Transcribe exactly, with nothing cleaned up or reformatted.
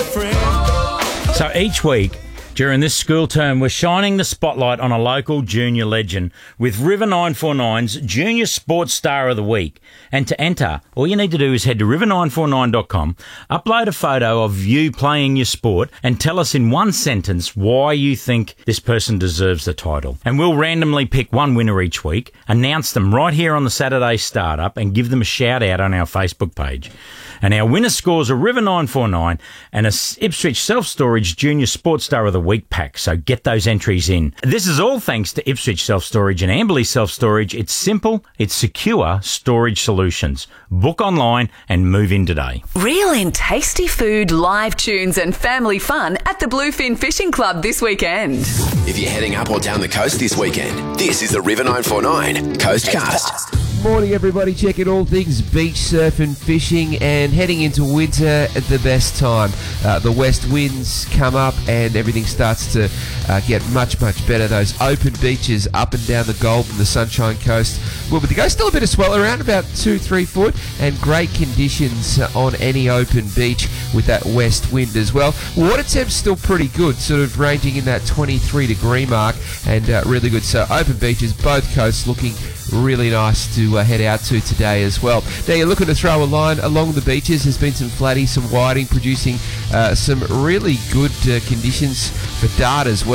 friend. So each week during this school term, we're shining the spotlight on a local junior legend with River nine forty-nine's Junior Sports Star of the Week. And to enter, all you need to do is head to river nine forty-nine dot com, upload a photo of you playing your sport, and tell us in one sentence why you think this person deserves the title. And we'll randomly pick one winner each week, announce them right here on the Saturday Startup, and give them a shout out on our Facebook page. And our winner scores a River nine forty-nine and a Ipswich Self-Storage Junior Sports Star of the Week pack. So get those entries in. This is all thanks to Ipswich Self-Storage and Amberley Self-Storage. It's simple, it's secure storage solutions. Book online and move in today. Reel in tasty food, live tunes and family fun at the Bluefin Fishing Club this weekend. If you're heading up or down the coast this weekend, this is the River nine forty-nine Coastcast. Morning, everybody. Checking all things beach, surfing, fishing, and heading into winter at the best time. Uh, the west winds come up and everything starts to uh, get much, much better. Those open beaches up and down the Gold and the Sunshine Coast. Well, but the still a bit of swell around, about two, three foot, and great conditions on any open beach with that west wind as well. Water temp's still pretty good, sort of ranging in that twenty-three degree mark, and uh, really good. So open beaches, both coasts looking really nice to uh, head out to today as well. Now you're looking to throw a line along the beaches. There's been some flatty, some whiting, producing uh, some really good uh, conditions for dart as well.